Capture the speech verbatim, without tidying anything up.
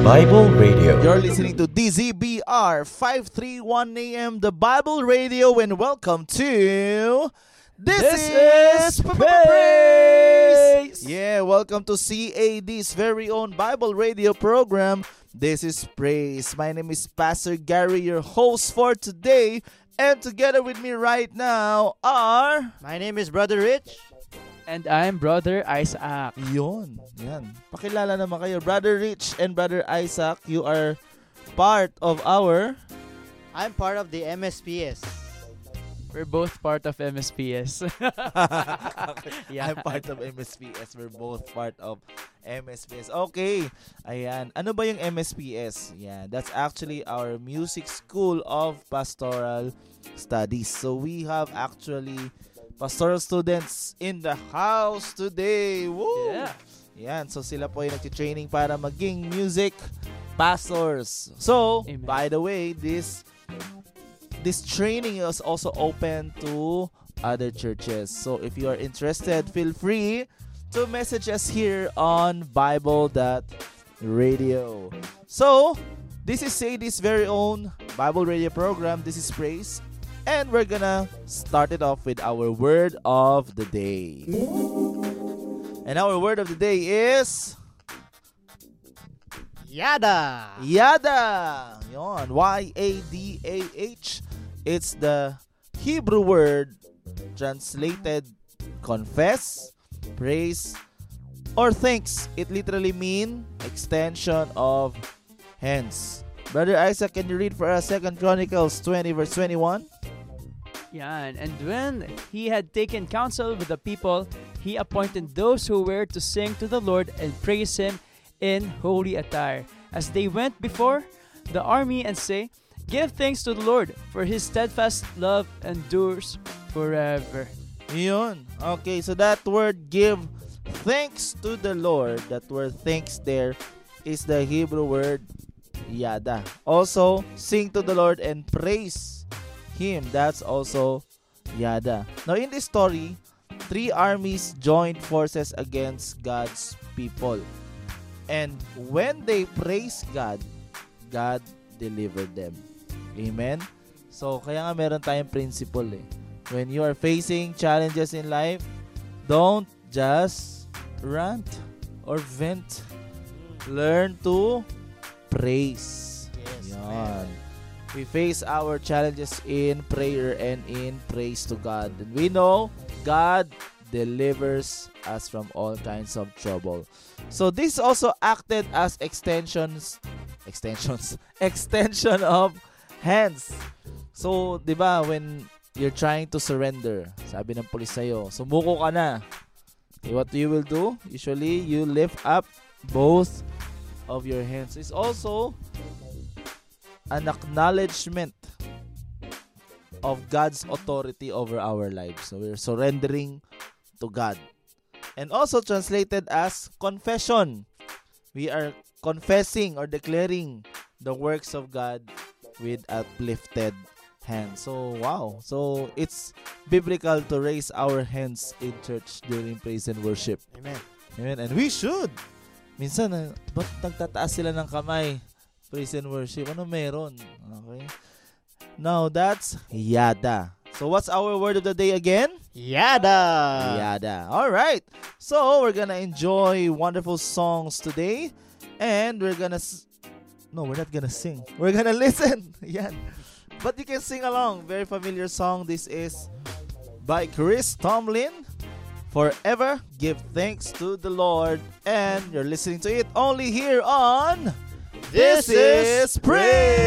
Bible Radio. You're listening to D Z B R five thirty-one A M, the Bible Radio, and welcome to This, This is is P- P- Praise! Yeah, welcome to C A D's very own Bible Radio program. This is Praise. My name is Pastor Gary, your host for today, and together with me right now are My name is Brother Rich. And I'm Brother Isaac. Yon, yan. Pakilala naman kayo, Brother Rich and Brother Isaac. You are part of our I'm part of the M S P S. We're both part of M S P S. Yeah. I'm part of M S P S. We're both part of M S P S. Okay. Ayan. Ano ba yung M S P S? Yeah, that's actually our music school of pastoral studies. So we have actually pastoral students in the house today. Woo! Yeah. Yan. So sila po yung nag-training para maging music pastors. So, Amen. by the way, this this training is also open to other churches. So if you are interested, feel free to message us here on Bible dot radio. So, this is Sadie's very own Bible radio program. This is Praise. And we're gonna start it off with our word of the day. And our word of the day is Yada! Yada. Yon, Y A D A H. It's the Hebrew word translated confess, praise, or thanks. It literally means extension of hands. Brother Isaac, can you read for us Second Chronicles twenty verse twenty-one? Yeah, and when he had taken counsel with the people, he appointed those who were to sing to the Lord and praise him in holy attire, as they went before the army and say, Give thanks to the Lord, for his steadfast love endures forever. Yun. Okay, so that word give thanks to the Lord, that word thanks there is the Hebrew word yada. Also, sing to the Lord and praise him. That's also yada. Now, in this story, three armies joined forces against God's people. And when they praise God, God delivered them. Amen? So, kaya nga meron tayong principle eh. When you are facing challenges in life, don't just rant or vent. Learn to praise. Yes, Yan. We face our challenges in prayer and in praise to God. And we know God delivers us from all kinds of trouble. So this also acted as extensions extensions extension of hands. So, 'di ba, when you're trying to surrender, sabi ng pulis sa'yo, sumuko ka na. Okay, what you will do? Usually, you lift up both of your hands. It's also an acknowledgement of God's authority over our lives. So we're surrendering to God. And also translated as confession. We are confessing or declaring the works of God with uplifted hands. So, wow. So, it's biblical to raise our hands in church during praise and worship. Amen. Amen. And we should. Minsan, uh, ba't nagtataas sila ng kamay? Praise and worship. Ano meron? Okay. Now, that's yada. So, what's our word of the day again? Yada! Yada. All right. So, we're gonna enjoy wonderful songs today. And we're gonna... S- no, we're not gonna sing. We're gonna listen. Yan. But you can sing along. Very familiar song. This is by Chris Tomlin. Forever Give Thanks to the Lord. And you're listening to it only here on... This is Praise!